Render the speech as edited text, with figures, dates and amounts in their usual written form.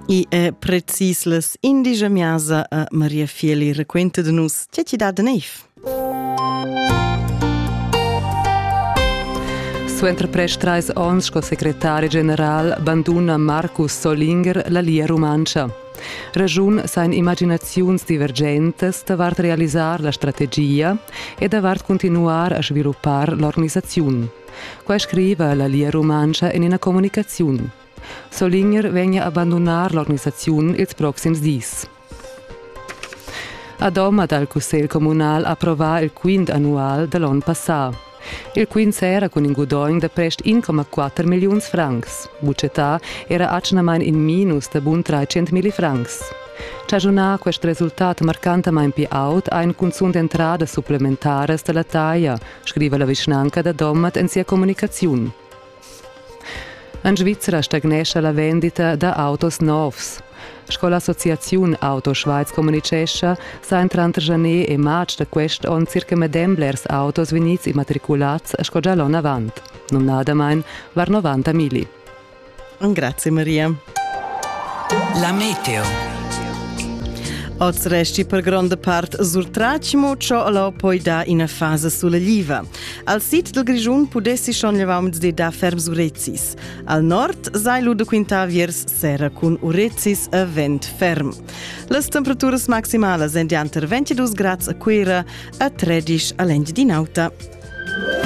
I precis las indigia miasa a Maria Fieli raquenta de nus che ci dà de neif. Su entrepres 3 ans co secretari general banduna Marcus Solinger la lia romancia. Ragiun sain imaginaziuns divergentes davart realisar la strategia e davart continuar a sviluppar l'organisaziun. Qua scriva la lia romancia in una comunicaziun. Solinger vegna abbandonar l'organisaziun ils proxims dis. Adoma dal Cussel Comunal approvà il quint annual dell'anno passà. Il quint sera con un guadagno da prest 1,4 milioni francs. Bucetà era acnamain in minus da bun 300.000 francs. Ciagiunà questo risultato marcantamain più out ha un consum d'entrada supplementares della taglia, scrive la vicinanca da Domat in sia comunicazione. In Svizzera stagnesce la vendita da autos novs. Scola Associazione Auto Schweiz comunicesce sa in 30 janeiro e maggio da questo anno circa medemblers autos venits immatriculats a scogia l'anno avant. Non nadamain var 90.000. Grazie Maria. La meteo. Oz resti per grande parte surtracimo, ciò allò poi da in fase sulla liva. Al sit del Grigiun pudessi schon levaments de da ferms urezzis. Al nord sai lu de quinta viers sera con urezzis a vent ferm. Las temperaturas maximales sind di anter 22 grads a quera a 13 a l'end di nauta.